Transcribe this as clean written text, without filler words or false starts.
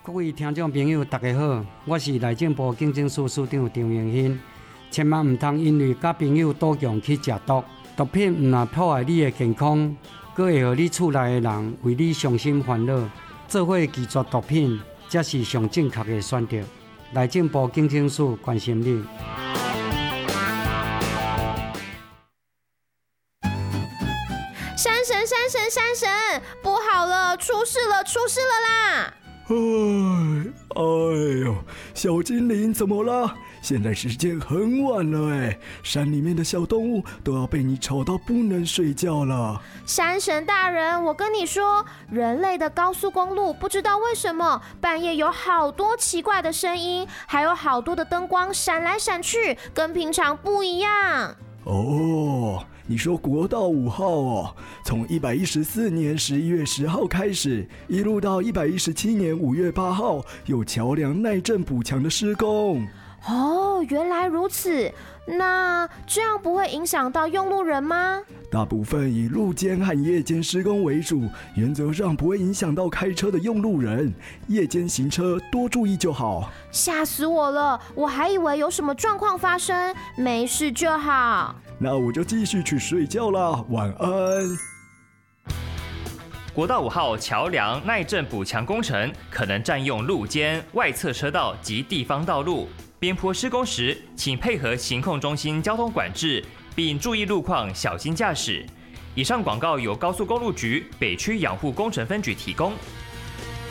各位听众朋友，大家好，我是内政部警政署署长张永新。千万唔通因为甲朋友赌强去食毒，毒品唔但破坏你的健康，佫会互你厝内的人为你伤心烦恼。做伙拒绝毒品，才是上正确的选择。内政部警政署关心你。 山神，山神，山神，不好了，出事了，出事了啦！ 哎呦，小精灵怎么了？现在时间很晚了哎，山里面的小动物都要被你吵到不能睡觉了。 山神大人，我跟你说，人类的高速公路不知道为什么半夜有好多奇怪的声音，还有好多的灯光闪来闪去，跟平常不一样。 哦，你说国道5号哦，从114年11月10号开始，一路到117年5月8号，有桥梁耐震补强的施工。 哦，原来如此。那这样不会影响到用路人吗？ 大部分以路间和夜间施工为主，原则上不会影响到开车的用路人。夜间行车多注意就好。 吓死我了，我还以为有什么状况发生，没事就好。 那我就继续去睡觉啦，晚安。 国道5号桥梁耐震补强工程可能占用路肩、外侧车道及地方道路。边坡施工时，请配合行控中心交通管制，并注意路况，小心驾驶。以上广告由高速公路局北区养护工程分局提供。